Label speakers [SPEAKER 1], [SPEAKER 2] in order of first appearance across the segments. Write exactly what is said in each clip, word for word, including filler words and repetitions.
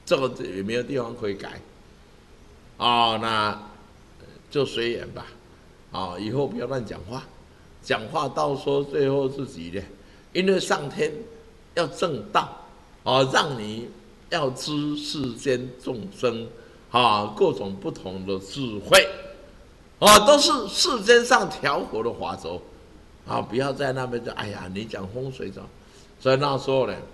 [SPEAKER 1] 这个也没有地方可以改。哦，那就随缘吧。啊，以后不要乱讲话，讲话到说最后自己的，因为上天要正道，啊，让你要知世间众生啊各种不同的智慧，啊，都是世间上调和的法则，啊，不要在那边就哎呀，你讲风水怎么？所以那时候呢，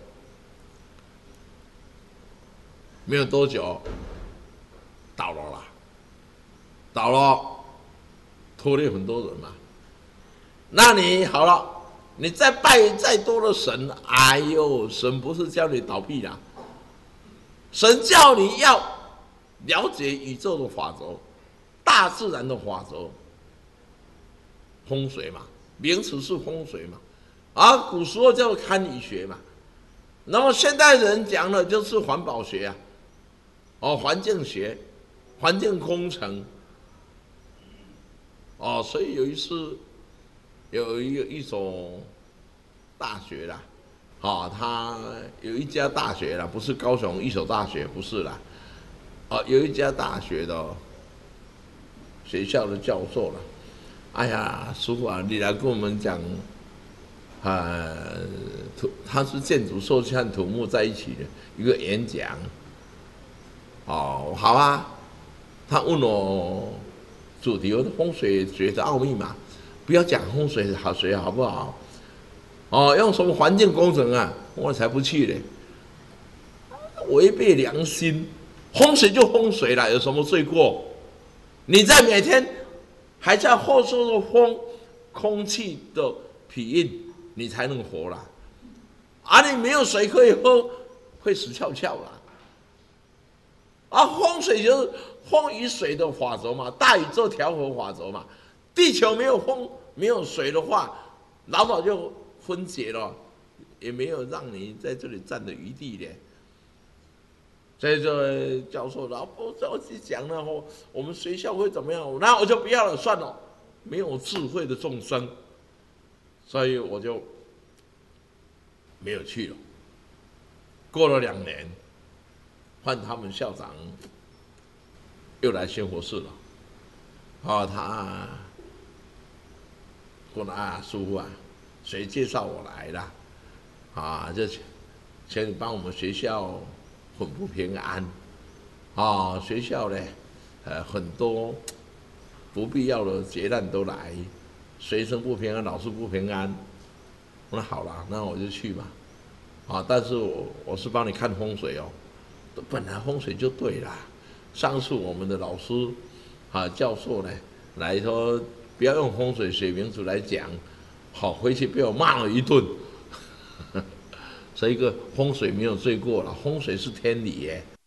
[SPEAKER 1] 没有多久倒了啦，倒了，拖累很多人嘛。那你好了，你再拜再多的神，哎呦，神不是叫你倒闭啦，神叫你要了解宇宙的法则，大自然的法则，风水嘛，名词是风水嘛，而古时候叫堪舆学嘛，那么现代人讲的就是环保学啊，哦，环境学，环境工程，哦，所以有一次有一一所大学啦，哦，他有一家大学啦，不是高雄一所大学，不是啦，哦，有一家大学的学校的教授啦，哎呀，师傅啊，你来跟我们讲，呃，土他是建筑设计和土木在一起的一个演讲，哦，好啊，他问我主题，我的风水学的奥秘嘛，不要讲风水好学好不好？哦，用什么环境工程啊？我才不去嘞！违背良心，风水就风水了，有什么罪过？你在每天还在呼吸着风空气的庇荫，你才能活啦。啊，你没有水可以喝，会死翘翘啦。啊，风水就是风与水的法则嘛，大宇宙调和法则嘛。地球没有风没有水的话，老早就分解了，也没有让你在这里占的余地的。所以这教授老不着急讲了后，我们学校会怎么样？那我就不要了，算了，没有智慧的众生，所以我就没有去了。过了两年，换他们校长又来仙佛寺了。哦，他说啊，师傅啊，谁介绍我来的？啊，这请你帮我们学校很不平安。啊，学校呢，呃，很多不必要的劫难都来，学生不平安，老师不平安。那好了，那我就去吧。啊，但是我我是帮你看风水哦，本来风水就对啦。上次我们的老师啊教授呢来说，不要用风水水名词来讲，好，回去被我骂了一顿。所以一个风水没有罪过了，风水是天理耶。